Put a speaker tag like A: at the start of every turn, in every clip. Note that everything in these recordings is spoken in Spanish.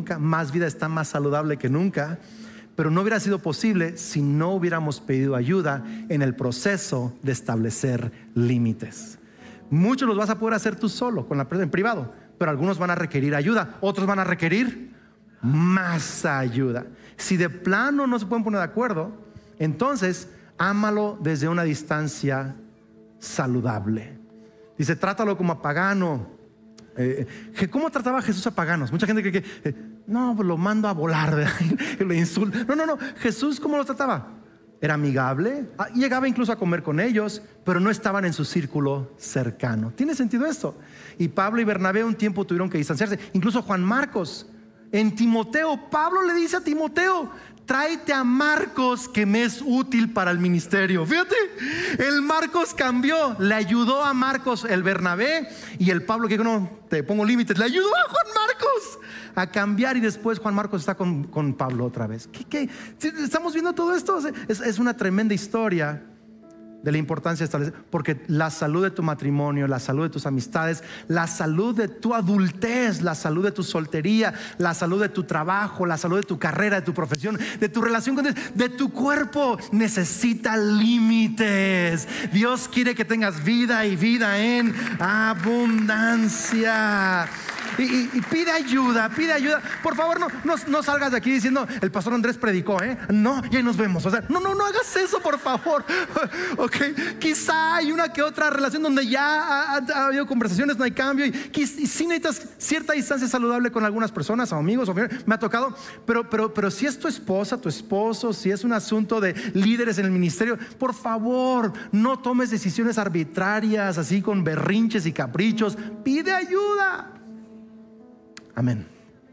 A: nunca. Más Vida está más saludable que nunca. Pero no hubiera sido posible si no hubiéramos pedido ayuda en el proceso de establecer límites. Muchos los vas a poder hacer tú solo, con la persona en privado, pero algunos van a requerir ayuda, otros van a requerir más ayuda. Si de plano no se pueden poner de acuerdo, entonces ámalo desde una distancia saludable. Dice, trátalo como a pagano. ¿Cómo trataba Jesús a paganos? Mucha gente cree que no, pues lo mando a volar, le insulta. No, Jesús, ¿cómo lo trataba? Era amigable, llegaba incluso a comer con ellos, pero no estaban en su círculo cercano. ¿Tiene sentido esto? Y Pablo y Bernabé un tiempo tuvieron que distanciarse. Incluso Juan Marcos. En Timoteo, Pablo le dice a Timoteo, tráete a Marcos que me es útil para el ministerio. Fíjate, el Marcos cambió, le ayudó a Marcos el Bernabé, y el Pablo, que no te pongo límites, le ayudó a Juan Marcos a cambiar, y después Juan Marcos está con Pablo otra vez. ¿Qué? ¿Estamos viendo todo esto? Es una tremenda historia de la importancia de establecer, porque la salud de tu matrimonio, la salud de tus amistades, la salud de tu adultez, la salud de tu soltería, la salud de tu trabajo, la salud de tu carrera, de tu profesión, de tu relación con Dios, de tu cuerpo, necesita límites. Dios quiere que tengas vida y vida en abundancia. Y pide ayuda. Por favor, no salgas de aquí diciendo, el pastor Andrés predicó, no, y ahí nos vemos. O sea, no hagas eso, por favor. Okay. Quizá hay una que otra relación donde ya ha habido conversaciones, no hay cambio, y sí necesitas cierta distancia saludable con algunas personas o amigos, me ha tocado, pero si es tu esposa, tu esposo, si es un asunto de líderes en el ministerio, por favor, no tomes decisiones arbitrarias así con berrinches y caprichos. Pide ayuda. Amén.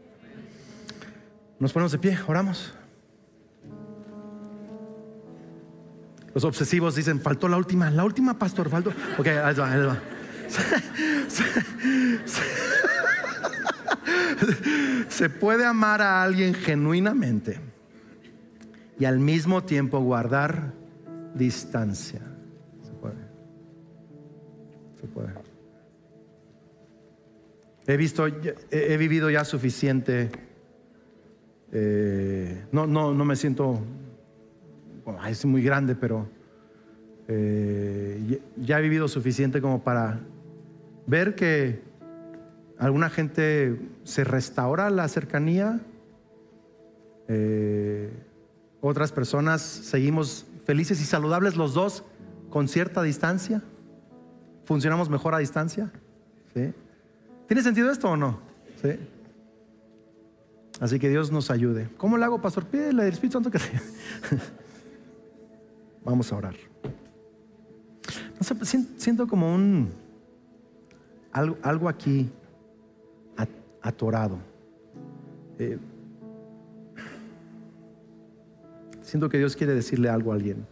A: Nos ponemos de pie, oramos. Los obsesivos dicen, faltó la última, pastor, faltó. Ok, ahí va. Se puede amar a alguien genuinamente y al mismo tiempo guardar distancia. Se puede. He vivido ya suficiente. No me siento, es muy grande, pero ya he vivido suficiente como para ver que alguna gente se restaura la cercanía, otras personas seguimos felices y saludables los dos con cierta distancia. Funcionamos mejor a distancia, ¿sí? ¿Tiene sentido esto o no? ¿Sí? Así que Dios nos ayude. ¿Cómo lo hago, pastor? Pídele al Espíritu Santo que te... Vamos a orar. No sé, siento como algo aquí atorado. Siento que Dios quiere decirle algo a alguien.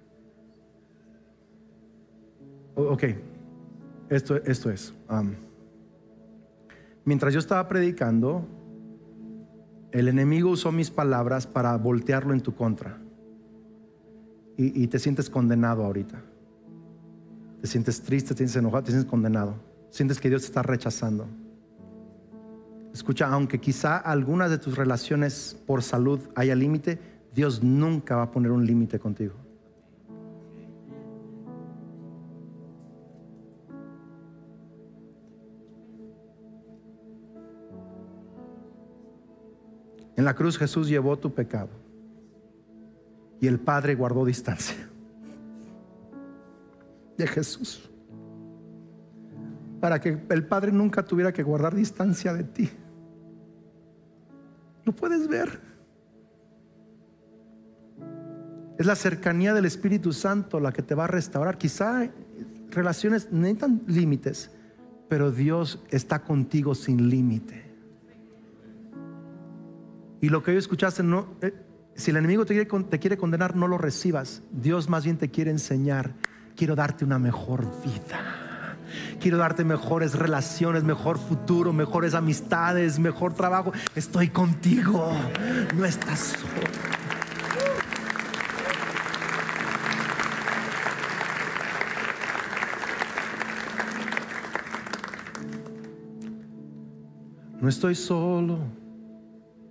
A: Ok, esto es. Mientras yo estaba predicando, el enemigo usó mis palabras para voltearlo en tu contra. Y te sientes condenado ahorita. Te sientes triste, te sientes enojado, te sientes condenado. Sientes que Dios te está rechazando. Escucha, aunque quizá algunas de tus relaciones por salud haya límite, Dios nunca va a poner un límite contigo. En la cruz Jesús llevó tu pecado y el Padre guardó distancia de Jesús para que el Padre nunca tuviera que guardar distancia de ti. ¿Lo puedes ver? Es la cercanía del Espíritu Santo la que te va a restaurar. Quizá relaciones necesitan límites, pero Dios está contigo sin límite. Y lo que hoy escuchaste, si el enemigo te quiere condenar, no lo recibas. Dios más bien te quiere enseñar. Quiero darte una mejor vida. Quiero darte mejores relaciones, mejor futuro, mejores amistades, mejor trabajo. Estoy contigo. No estás solo. No estoy solo.